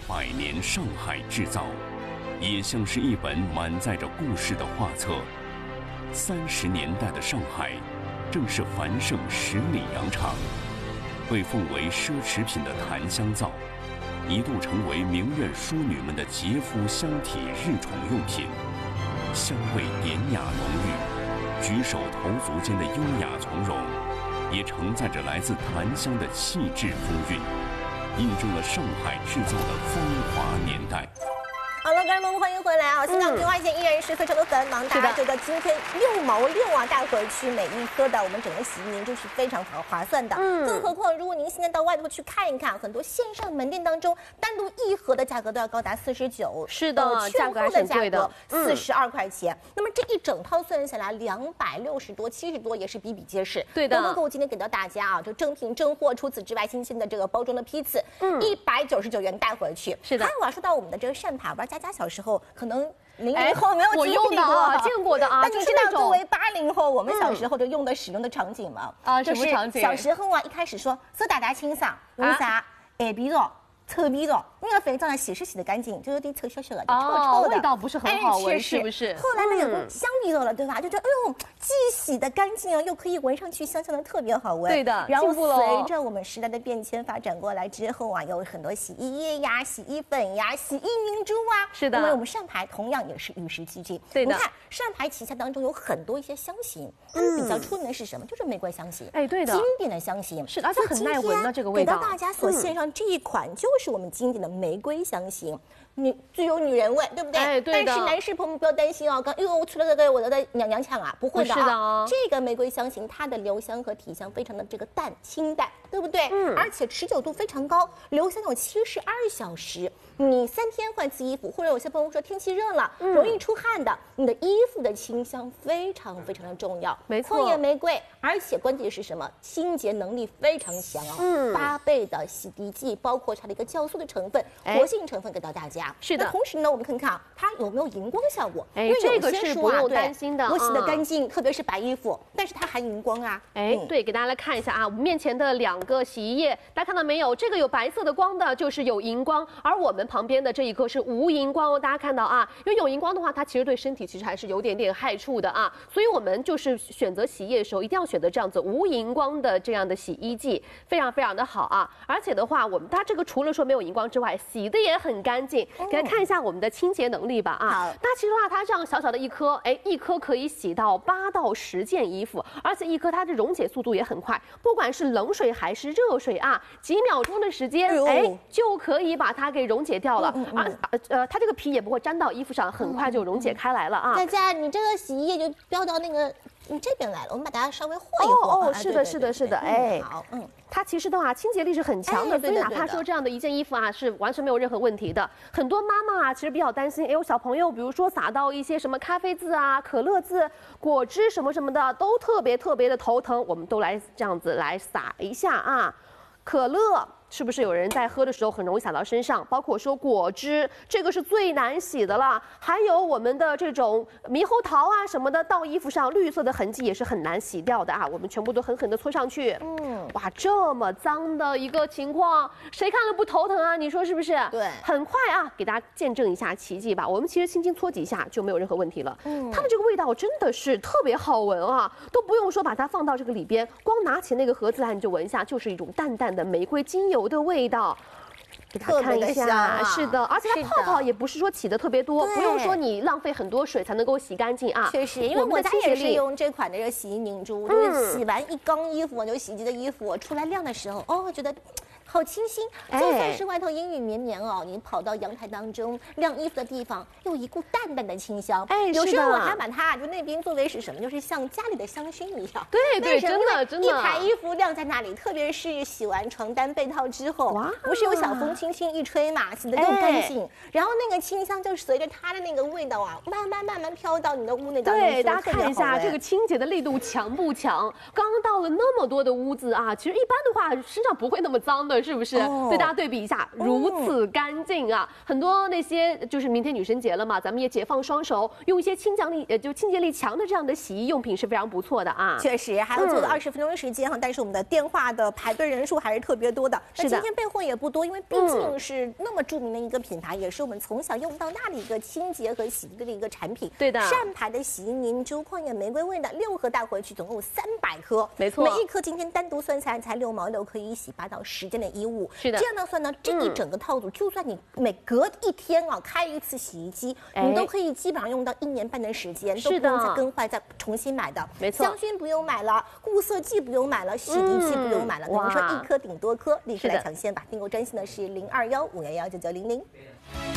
100年上海制造，也像是一本满载着故事的画册。30年代的上海，正是繁盛十里洋场，被奉为奢侈品的檀香皂，一度成为名媛淑女们的洁肤香体日宠用品，香味典雅浓郁，举手投足间的优雅从容，也承载着来自檀香的气质风韵，印证了上海制造的风华年代。 好了，观众们欢迎回来啊！现在我们电话线依然是非常的繁忙，大家这个今天6毛6啊带回去，每一颗的我们整个洗衣凝珠是非常划算的。更何况如果您现在到外头去看一看，很多线上门店当中，单独一盒的价格都要高达49， 是的，价格还是贵的 ，42块钱。那么这一整套算下来260多、70多，也是比比皆是。 对的。 够今天给到大家啊，这正品正货。除此之外，新鲜的这个包装的批次，199元带回去。 是的。 还有啊，说到我们的这个扇牌，佳佳小时候可能00后没有我用的啊，见过的啊。 但你知道作为80后，我们小时候就使用的场景吗？ 什么场景？ 小时候啊，一开始说大家清爽，用啥？耳鼻肉。臭鼻肉，那个肥皂呢洗是洗得干净，就有点臭小小的，臭的， 味道不是很好闻，是不是？ 后来呢有个香鼻肉了，对吧？就觉得哎呦，既洗得干净哦，又可以闻上去香香的，特别好闻。 对的。 然后随着我们时代的变迁发展过来之后啊，有很多洗衣液呀、洗衣粉呀、洗衣凝珠啊。 是的。 因为我们扇牌同样也是与时俱进。 对的。 你看扇牌旗下当中有很多一些香型，它们比较出名的是什么？就是玫瑰香型。 哎，对的。 经典的香型。 是，而且很耐闻的这个味道。 给到大家所献上这一款就是我们经典的玫瑰香型，具有女人味，对不对？ 哎，对的。 但是男士朋友们不要担心哦，我除了这个我的娘腔啊，不会的啊。 是的哦。 这个玫瑰香型，它的留香和体香非常的这个清淡，对不对？而且持久度非常高，留香有72小时。你3天换次衣服，或者有些朋友说天气热了，容易出汗的，你的衣服的清香非常非常的重要。 没错。 旷野玫瑰，而且关键是什么？清洁能力非常强哦。8倍的洗涤剂，包括它的一个酵素的成分、活性成分给到大家。 是的。 同时呢，我们看看啊，它有没有荧光效果？ 哎，这个是不用担心的。 我洗得干净，特别是白衣服，但是它还荧光啊。 哎，对，给大家来看一下啊，我们面前的2个洗衣液，大家看到没有？这个有白色的光的，就是有荧光，而我们旁边的这一个是无荧光哦。大家看到啊，因为有荧光的话，它其实对身体其实还是有点害处的啊，所以我们就是选择洗衣液的时候，一定要选择这样子无荧光的这样的洗衣剂，非常非常的好啊。而且的话，它这个除了说没有荧光之外，洗的也很干净。给大家看一下我们的清洁能力吧啊。那其实的话，它这样小小的一颗，哎，一颗可以洗到8到10件衣服，而且一颗它的溶解速度也很快，不管是冷水还是热水啊，几秒钟的时间，哎，就可以把它给溶解掉了。它这个皮也不会粘到衣服上，很快就溶解开来了啊。 佳佳，你这个洗衣液就飙到那个你这边来了，我们把大家稍微和一和。 哦，是的，是的，是的，哎， 好， 它其实的话，清洁力是很强的，所以哪怕说这样的一件衣服啊，是完全没有任何问题的。很多妈妈啊，其实比较担心，哎，有小朋友，比如说撒到一些什么咖啡渍啊、可乐渍、果汁什么什么的，都特别的头疼。我们都来这样子来撒一下啊，可乐。是不是有人在喝的时候很容易洒到身上？包括说果汁，这个是最难洗的了。还有我们的这种猕猴桃啊什么的，到衣服上绿色的痕迹也是很难洗掉的啊。我们全部都狠狠的搓上去。哇，这么脏的一个情况，谁看了不头疼啊？你说是不是？ 对， 很快啊，给大家见证一下奇迹吧。我们其实轻轻搓几下就没有任何问题了。它的这个味道真的是特别好闻啊，都不用说把它放到这个里边，光拿起那个盒子来你就闻一下，就是一种淡淡的玫瑰精油的味道，给大家看一下，是的，而且它泡泡也不是说起的特别多，不用说你浪费很多水才能够洗干净啊。 确实，因为我家也是用这款的这个洗衣凝珠，就是洗完一缸衣服，就洗涤的衣服出来晾的时候，觉得好清新。就算是外头阴雨绵绵哦，你跑到阳台当中晾衣服的地方，有一股淡淡的清香。有时候我还把它就那边作为是什么，就是像家里的香薰一样。 对，真的。 一排衣服晾在那里，特别是洗完床单被套之后，不是有小风轻轻一吹嘛，洗得更干净。然后那个清香就随着它的那个味道啊，慢慢飘到你的屋内当中。 对，大家看一下这个清洁的力度强不强？刚到了那么多的屋子啊，其实一般的话身上不会那么脏的。 了，是不是？对大家对比一下，如此干净啊！很多那些就是明天女神节了嘛，咱们也解放双手，用一些清洁力强的这样的洗衣用品是非常不错的啊。 确实，还要做20分钟的时间哈，但是我们的电话的排队人数还是特别多的。 是的， 今天备货也不多，因为毕竟是那么著名的一个品牌，也是我们从小用到大的一个清洁和洗涤的一个产品。 对的， 善牌的洗衣凝珠，旷野玫瑰味的6盒带回去，总共有300颗， 没错， 每1颗今天单独算下来才6毛6，可以洗8到10件的衣物。 是的， 这样的算呢，这一整个套组，就算你每隔1天啊开一次洗衣机，你都可以基本上用到1年半的时间，都不用再更换再重新买的。 没错， 香薰不用买了，固色剂不用买了，洗涤剂不用买了，等于说1颗顶多颗，立刻来抢先吧。订购专线呢是021511990。